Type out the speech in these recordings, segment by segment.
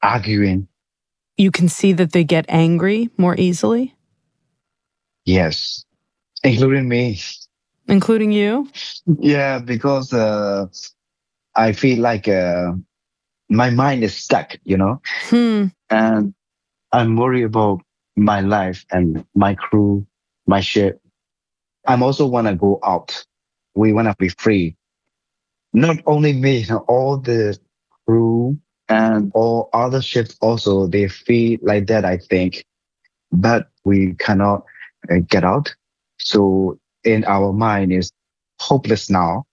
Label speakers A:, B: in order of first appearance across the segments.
A: arguing.
B: You can see that they get angry more easily?
A: Yes, including me.
B: Including you?
A: Yeah, because I feel like my mind is stuck, and I'm worried about my life and my crew, my ship. I'm also want to go out. We want to be free. Not only me, all the crew and all other ships also, they feel like that, I think. But we cannot get out. So in our mind is hopeless now.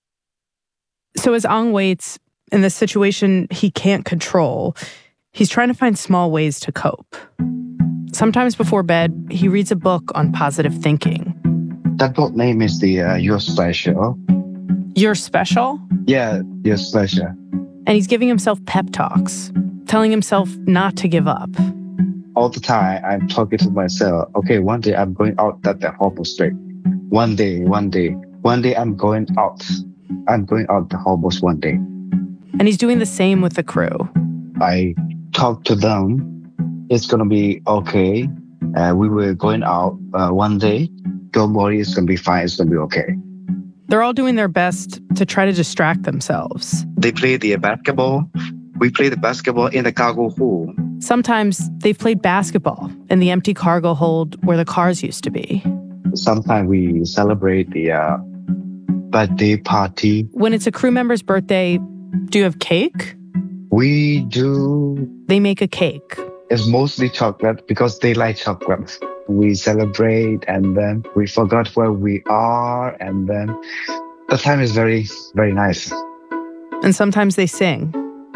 B: So as Ang waits in this situation he can't control, he's trying to find small ways to cope. Sometimes before bed, he reads a book on positive thinking.
A: That book name is the You're Special.
B: You're Special?
A: Yeah, You're Special.
B: And he's giving himself pep talks, telling himself not to give up.
A: All the time, I'm talking to myself, okay, one day I'm going out that horrible street. One day I'm going out. I'm going out the hobos one day.
B: And he's doing the same with the crew.
A: I talk to them. It's going to be okay. We were going out one day. Don't worry, it's going to be fine. It's going to be okay.
B: They're all doing their best to try to distract themselves.
A: They play the basketball. We play the basketball in the cargo hold.
B: Sometimes they've played basketball in the empty cargo hold where the cars used to be.
A: Sometimes we celebrate the birthday party.
B: When it's a crew member's birthday, do you have cake?
A: We do.
B: They make a cake.
A: It's mostly chocolate because they like chocolate. We celebrate and then we forgot where we are and then the time is very, very nice.
B: And sometimes they sing.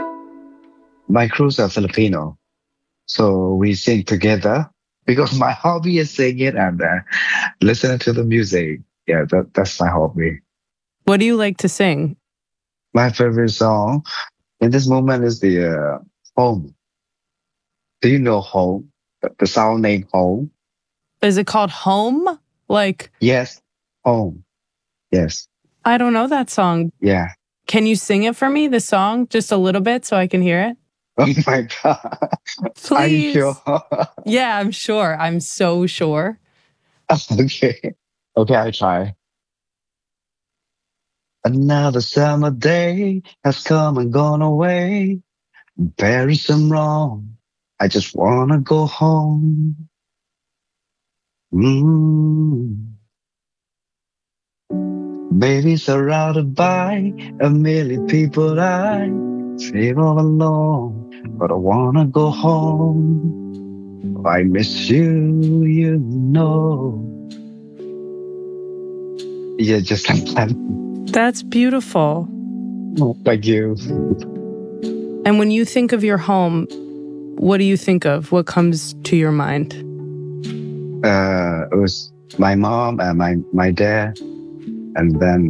A: My crews are Filipino, so we sing together because my hobby is singing and listening to the music. Yeah, that's my hobby.
B: What do you like to sing?
A: My favorite song in this moment is the Home. Do you know Home? The sound name Home?
B: Is it called Home? Like...
A: Yes, Home. Yes.
B: I don't know that song.
A: Yeah.
B: Can you sing it for me, the song, just a little bit so I can hear it?
A: Oh my God.
B: Please.
A: Are you sure?
B: Yeah, I'm sure. I'm so sure.
A: Okay. Okay, I'll try. Another summer day has come and gone away. There is some wrong. I just wanna go home. Baby surrounded by a million people, I feel all alone, but I wanna go home. I miss you, you know. Yeah, just like that.
B: That's beautiful.
A: Oh, thank you.
B: And when you think of your home, what do you think of? What comes to your mind?
A: It was my mom and my dad, and then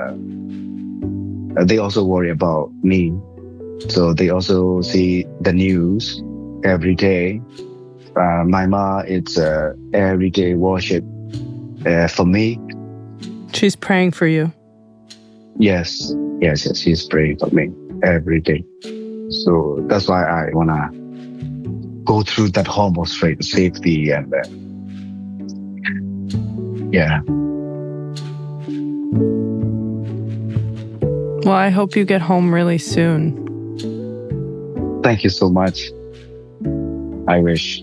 A: they also worry about me. So they also see the news every day. My mom, it's everyday worship for me.
B: She's praying for you.
A: Yes, she's praying for me every day. So that's why I wanna go through that horrible straight safety and yeah.
B: Well, I hope you get home really soon.
A: Thank you so much. I wish.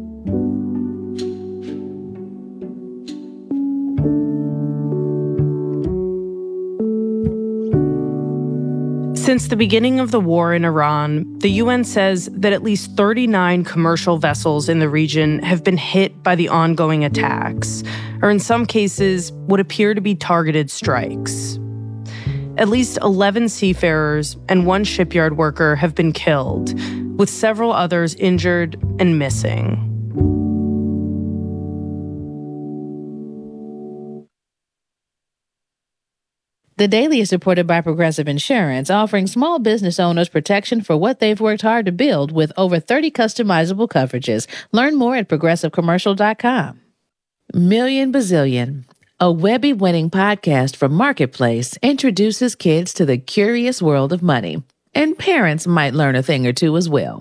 B: Since the beginning of the war in Iran, the UN says that at least 39 commercial vessels in the region have been hit by the ongoing attacks, or in some cases, what appear to be targeted strikes. At least 11 seafarers and 1 shipyard worker have been killed, with several others injured and missing.
C: The Daily is supported by Progressive Insurance, offering small business owners protection for what they've worked hard to build with over 30 customizable coverages. Learn more at progressivecommercial.com. Million Bazillion, a Webby-winning podcast from Marketplace, introduces kids to the curious world of money. And parents might learn a thing or two as well.